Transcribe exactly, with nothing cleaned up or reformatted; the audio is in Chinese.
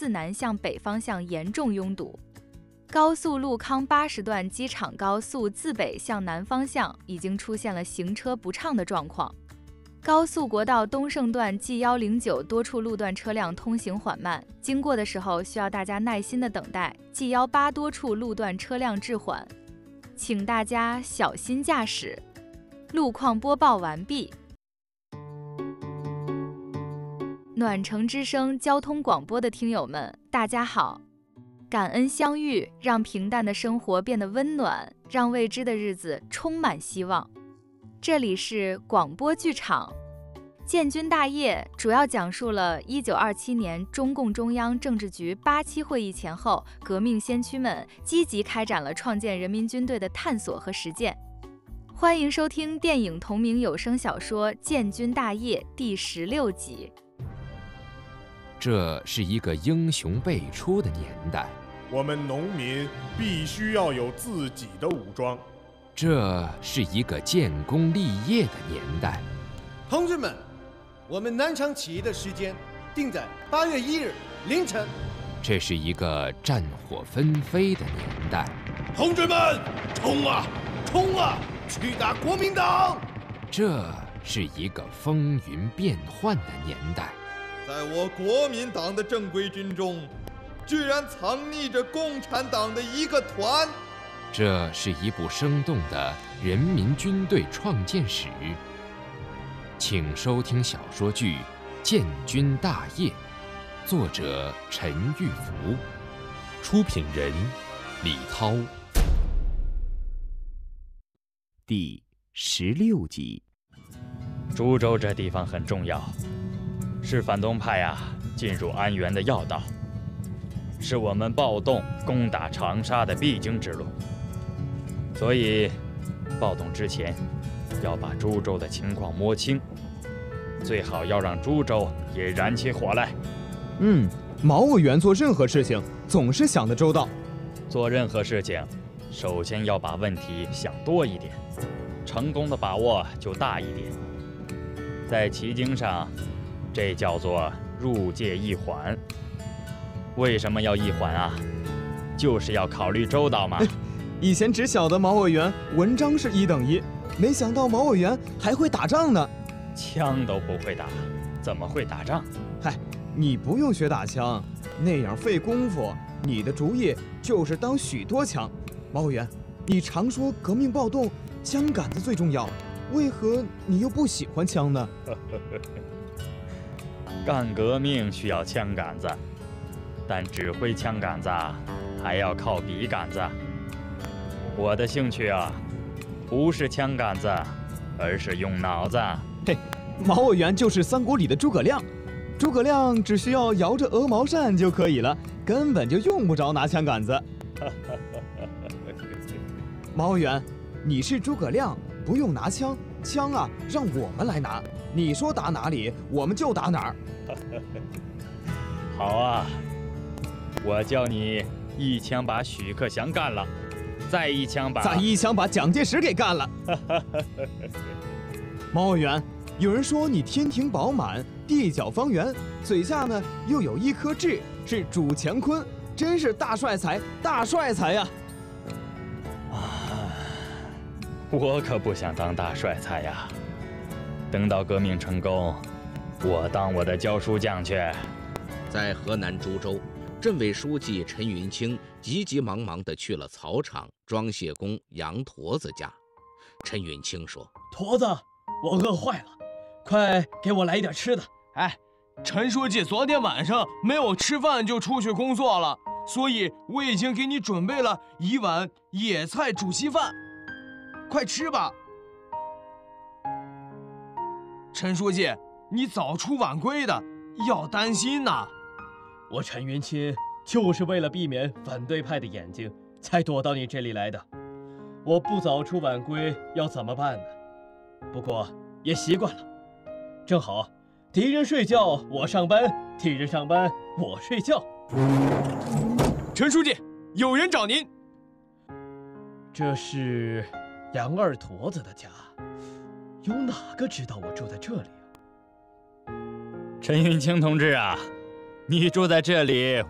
自南向北方向严重拥堵。高速陆康八十段机场高速自北向南方向已经出现了行车不畅的状况。高速国道东胜段 G 一零九多处路段车辆通行缓慢，经过的时候需要大家耐心的等待。G 一八多处路段车辆滞缓，请大家小心驾驶。路况播报完毕。暖城之声交通广播的听友们，大家好！感恩相遇，让平淡的生活变得温暖，让未知的日子充满希望。这里是广播剧场，建军大业主要讲述了一九二七年中共中央政治局八七会议前后，革命先驱们积极开展了创建人民军队的探索和实践。欢迎收听电影同名有声小说《建军大业》第十六集。 这是一个英雄辈出的年代， 我们农民必须要有自己的武装。 这是一个建功立业的年代， 同志们，我们南昌起义的时间定在八月一日凌晨。 这是一个战火纷飞的年代， 同志们，冲啊，冲啊，去打国民党！ 这是一个风云变幻的年代， 在我国民党的正规军中，居然藏匿着共产党的一个团。 这是一部生动的人民军队创建史。请收听小说剧《建军大业》，作者陈玉福，出品人李涛。 第十六集。 株洲这地方很重要，是反动派啊进入安源的要道，是我们暴动攻打长沙的必经之路。所以暴动之前要把株洲的情况摸清，最好要让株洲也燃起火来。 嗯，毛委员做任何事情总是想得周到。 做任何事情首先要把问题想多一点，成功的把握就大一点。在旗经上，这叫做入界一环。为什么要一环啊？就是要考虑周到嘛。 以前只晓得毛委员文章是一等一，没想到毛委员还会打仗呢。 枪都不会打，怎么会打仗？ 嗨，你不用学打枪，那样费功夫。你的主意就是当许多枪。毛委员，你常说革命暴动枪杆子最重要，为何你又不喜欢枪呢？ 干革命需要枪杆子，但指挥枪杆子还要靠笔杆子。我的兴趣啊，不是枪杆子，而是用脑子。 嘿，毛委员就是三国里的诸葛亮，诸葛亮只需要摇着鹅毛扇就可以了，根本就用不着拿枪杆子。毛委员，你是诸葛亮，不用拿枪，枪啊让我们来拿，你说打哪里，我们就打哪儿。 好啊，我叫你一枪把许克祥干了。再一枪把再一枪把蒋介石给干了。毛委员，有人说你天庭饱满，地角方圆，嘴下呢又有一颗痣，是主乾坤，真是大帅才，大帅才呀！ 啊，我可不想当大帅才呀。等到革命成功，我当我的教书匠去。 在河南株洲，镇委书记陈云清急急忙忙地去了草场装卸工杨驼子家。陈云清说：“ 驼子，我饿坏了，快给我来一点吃的。” 哎，陈书记昨天晚上没有吃饭就出去工作了，所以我已经给你准备了一碗野菜煮稀饭，快吃吧。陈书记，你早出晚归的，要担心呐。 我陈云清就是为了避免反对派的眼睛，才躲到你这里来的。我不早出晚归要怎么办呢？不过也习惯了。正好，敌人睡觉我上班，敌人上班我睡觉。 陈书记，有人找您。 这是杨二驼子的家，有哪个知道我住在这里啊？ 陈云清同志啊，你住在这里，